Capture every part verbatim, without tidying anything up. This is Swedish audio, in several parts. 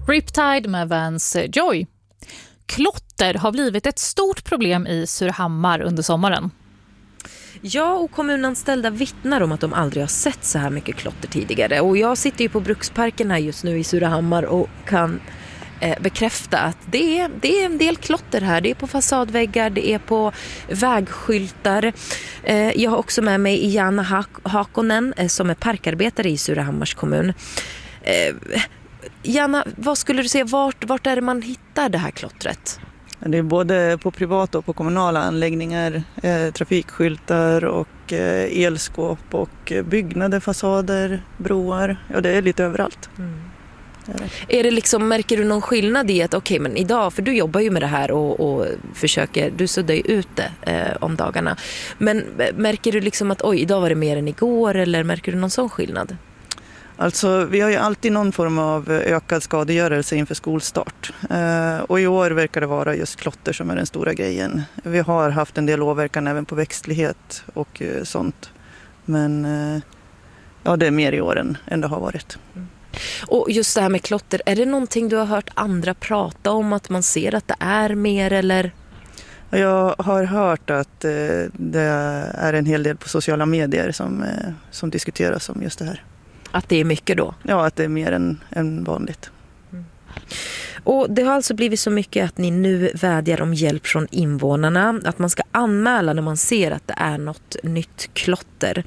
Riptide med Vance Joy. Klotter har blivit ett stort problem i Surahammar under sommaren. Ja, och kommunanställda vittnar om att de aldrig har sett så här mycket klotter tidigare. Och jag sitter ju på Bruksparken här just nu i Surahammar och kan eh, bekräfta att det är, det är en del klotter här. Det är på fasadväggar, det är på vägskyltar. Eh, jag har också med mig Jana ha- Hakonen eh, som är parkarbetare i Surahammars kommun. Eh, Jana, vad skulle du säga, vart, vart är det man hittar det här klottret? Det är både på privata och på kommunala anläggningar, eh, trafikskyltar och eh, elskåp och eh, byggnader, fasader, broar. Ja, det är lite överallt. Mm. Är. är det liksom, märker du någon skillnad i att okej, okay, men idag, för du jobbar ju med det här och, och försöker, du suddar ju ut det eh, om dagarna. Men märker du liksom att oj, idag var det mer än igår, eller märker du någon sån skillnad? Alltså, vi har ju alltid någon form av ökad skadegörelse inför skolstart. Eh, och i år verkar det vara just klotter som är den stora grejen. Vi har haft en del åverkan även på växtlighet och eh, sånt. Men eh, ja, det är mer i år än, än det har varit. Mm. Och just det här med klotter, är det någonting du har hört andra prata om? Att man ser att det är mer, eller? Jag har hört att eh, det är en hel del på sociala medier som, eh, som diskuteras om just det här. Att det är mycket då? Ja, att det är mer än, än vanligt. Mm. Och det har alltså blivit så mycket att ni nu vädjar om hjälp från invånarna. Att man ska anmäla när man ser att det är något nytt klotter.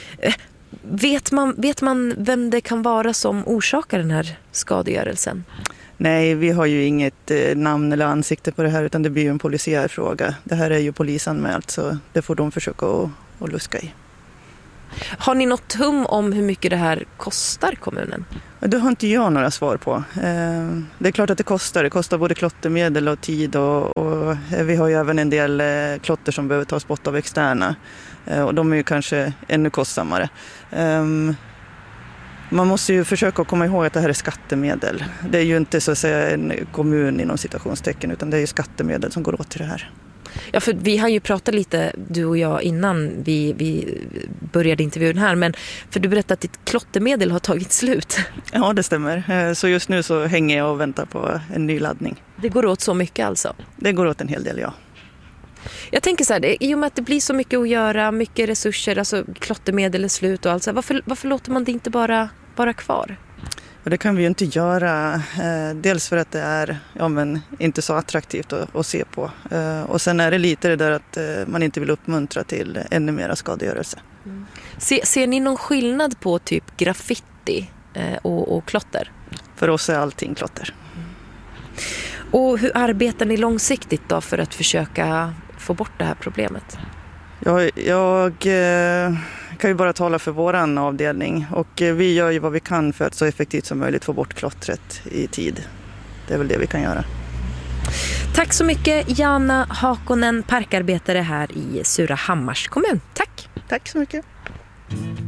Vet man, vet man vem det kan vara som orsakar den här skadegörelsen? Nej, vi har ju inget eh, namn eller ansikte på det här, utan det blir ju en polisiär fråga. Det här är ju polisanmält, så det får de försöka att, att luska i. Har ni något hum om hur mycket det här kostar kommunen? Det har inte jag några svar på. Det är klart att det kostar. Det kostar både klottermedel och tid. Och, och vi har ju även en del klotter som behöver tas bort av externa. Och de är ju kanske ännu kostsammare. Man måste ju försöka komma ihåg att det här är skattemedel. Det är ju inte så att säga en kommun inom citationstecken, utan det är ju skattemedel som går åt till det här. Ja, för vi har ju pratat lite, du och jag, innan vi, vi började intervjun här. Men för du berättade att ditt klottermedel har tagit slut. Ja, det stämmer. Så just nu så hänger jag och väntar på en ny laddning. Det går åt så mycket alltså? Det går åt en hel del, ja. Jag tänker så här, i och med att det blir så mycket att göra, mycket resurser, alltså klottermedel är slut och allt så här, varför, varför låter man det inte bara vara kvar? Och det kan vi ju inte göra, eh, dels för att det är ja, men inte så attraktivt att, att se på. Eh, och sen är det lite det där att eh, man inte vill uppmuntra till ännu mera skadegörelse. Mm. Se, ser ni någon skillnad på typ graffiti eh, och, och klotter? För oss är allting klotter. Mm. Och hur arbetar ni långsiktigt då för att försöka få bort det här problemet? Jag, jag eh, kan ju bara tala för våran avdelning, och eh, vi gör ju vad vi kan för att så effektivt som möjligt få bort klottret i tid. Det är väl det vi kan göra. Tack så mycket, Jana Hakonen, parkarbetare här i Surahammars kommun. Tack! Tack så mycket!